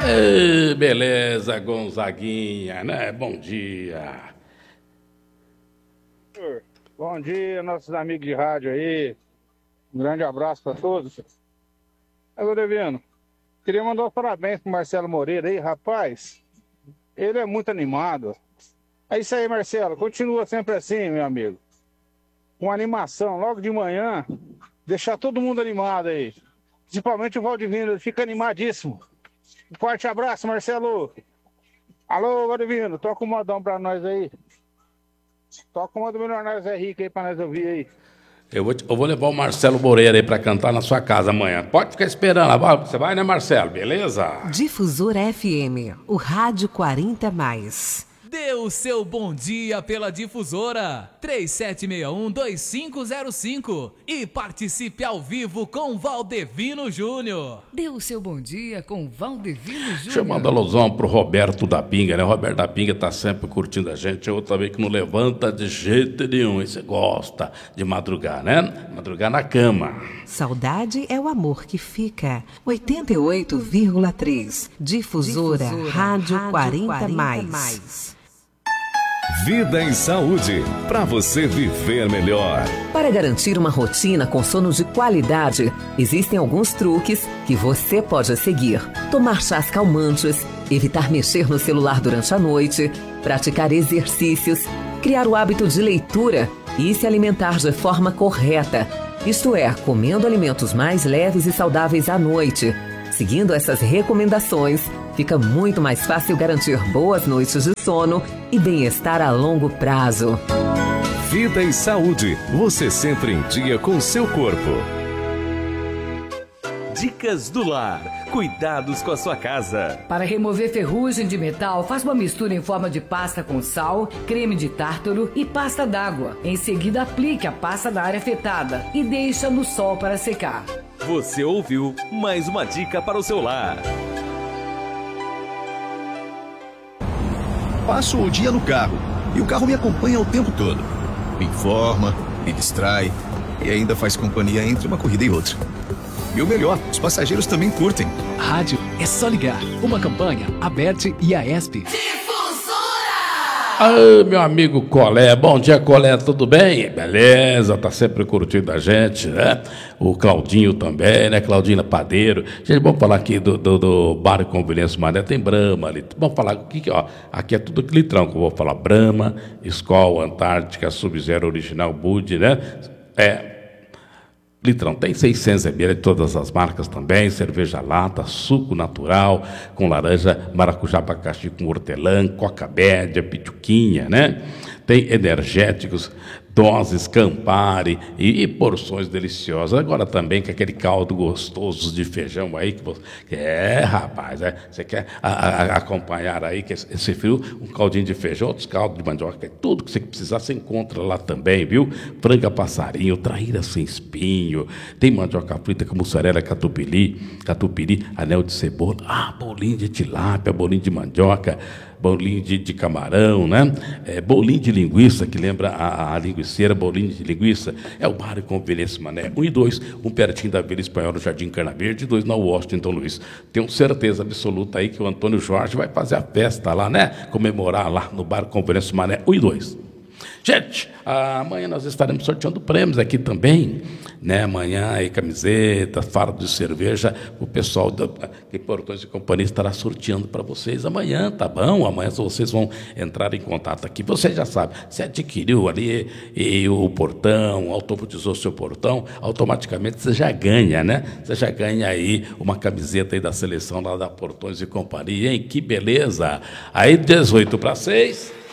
Beleza, Gonzaguinha, né? Bom dia. Bom dia, nossos amigos de rádio aí. Um grande abraço para todos. Agora, Devino, queria mandar um parabéns pro Marcelo Moreira aí, rapaz. Ele é muito animado. É isso aí, Marcelo. Continua sempre assim, meu amigo. Com animação, logo de manhã, deixar todo mundo animado aí. Principalmente o Valdivino, ele fica animadíssimo. Um forte abraço, Marcelo. Alô, Valdivino, toca um modão pra nós aí. Toca uma do Milionários é Rico aí pra nós ouvir aí. Eu vou levar o Marcelo Moreira aí pra cantar na sua casa amanhã. Pode ficar esperando. Você vai, né, Marcelo? Beleza? Difusora FM, o rádio 40+. Dê o seu bom dia pela Difusora 3761-2505 e participe ao vivo com Valdevino Júnior. Dê o seu bom dia com Valdevino Júnior. Deixa eu mandar alusão pro Roberto da Pinga, né? O Roberto da Pinga tá sempre curtindo a gente. É outra vez que não levanta de jeito nenhum. E você gosta de madrugar, né? Madrugar na cama. Saudade é o amor que fica. 88,3. Difusora, rádio 40+. Vida e saúde, para você viver melhor. Para garantir uma rotina com sono de qualidade, existem alguns truques que você pode seguir. Tomar chás calmantes, evitar mexer no celular durante a noite, praticar exercícios, criar o hábito de leitura e se alimentar de forma correta. Isto é, comendo alimentos mais leves e saudáveis à noite. Seguindo essas recomendações, fica muito mais fácil garantir boas noites de sono e bem-estar a longo prazo. Vida e saúde, você sempre em dia com seu corpo. Dicas do lar, cuidados com a sua casa. Para remover ferrugem de metal, faça uma mistura em forma de pasta com sal, creme de tártaro e pasta d'água. Em seguida, aplique a pasta na área afetada e deixe no sol para secar. Você ouviu mais uma dica para o seu lar. Passo o dia no carro e o carro me acompanha o tempo todo. Me informa, me distrai e ainda faz companhia entre uma corrida e outra. E o melhor, os passageiros também curtem. Rádio é só ligar. Uma campanha, Aberte e Aesp. Meu amigo Colé, bom dia, Colé, tudo bem? Beleza, tá sempre curtindo a gente, né? O Claudinho também, né? Claudinho Padeiro. Gente, vamos falar aqui do Bar Conveniência Mané, tem Brahma ali. Vamos falar aqui, ó, aqui é tudo litrão, que eu vou falar. Brahma, Skol, Antártica, Sub-Zero Original, Bud, né? Litrão, tem 600 ml de todas as marcas também, cerveja lata, suco natural, com laranja, maracujá, abacaxi com hortelã, coca média, pituquinha, né? Tem energéticos, doses Campari e porções deliciosas. Agora também com aquele caldo gostoso de feijão aí que você... rapaz, você quer acompanhar aí que esse frio, um caldinho de feijão, outros caldos de mandioca, tudo que você precisar você encontra lá também, viu? Franga passarinho, traíra sem espinho, tem mandioca frita com mussarela, catupiry, anel de cebola, bolinho de tilápia, bolinho de mandioca, bolinho de camarão, né? Bolinho de linguiça, que lembra a linguiceira, bolinho de linguiça. É o Bar e Conveniência Mané, 1 e 2, um pertinho da Vila Espanhola, no Jardim Carna Verde, 2 na Washington Luiz. Tenho certeza absoluta aí que o Antônio Jorge vai fazer a festa lá, né? Comemorar lá no Bar e Conveniência Mané, 1 e 2. Gente, amanhã nós estaremos sorteando prêmios aqui também, né? Amanhã aí camiseta, fardo de cerveja, o pessoal de Portões e Companhia estará sorteando para vocês amanhã, tá bom? Amanhã vocês vão entrar em contato aqui. Você já sabe, você adquiriu ali e o portão, automatizou seu portão, automaticamente você já ganha, né? Você já ganha aí uma camiseta aí da seleção lá da Portões e Companhia, hein? Que beleza! Aí 18 para 6...